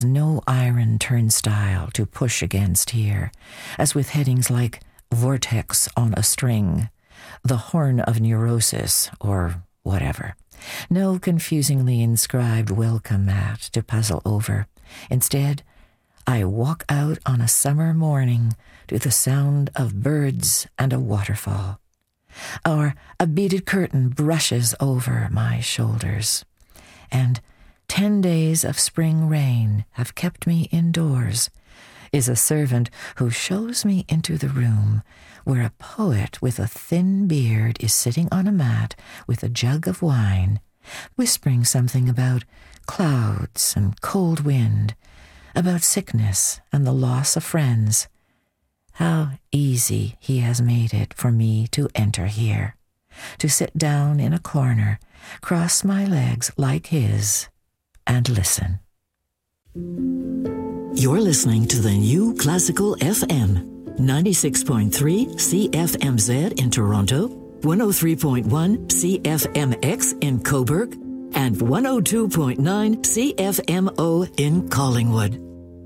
No iron turnstile to push against here, as with headings like Vortex on a String, The Horn of Neurosis, or whatever. No confusingly inscribed welcome mat to puzzle over. Instead, I walk out on a summer morning to the sound of birds and a waterfall. Or a beaded curtain brushes over my shoulders. And 10 days of spring rain have kept me indoors, is a servant who shows me into the room where a poet with a thin beard is sitting on a mat with a jug of wine, whispering something about clouds and cold wind, about sickness and the loss of friends. How easy he has made it for me to enter here, to sit down in a corner, cross my legs like his, and listen. You're listening to the New Classical FM, 96.3 CFMZ in Toronto, 103.1 CFMX in Cobourg, and 102.9 CFMO in Collingwood.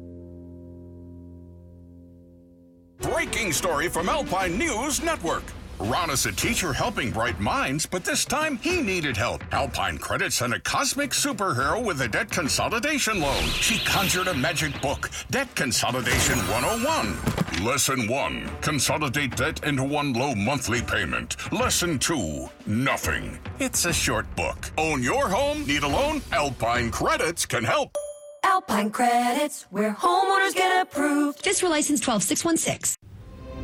Breaking story from Alpine News Network. Ron is a teacher helping bright minds, but this time he needed help. Alpine Credit sent a cosmic superhero with a debt consolidation loan. She conjured a magic book, Debt Consolidation 101. Lesson 1, consolidate debt into one low monthly payment. Lesson 2, nothing. It's a short book. Own your home? Need a loan? Alpine Credits can help. Alpine Credits, where homeowners get approved. Just for license 12616.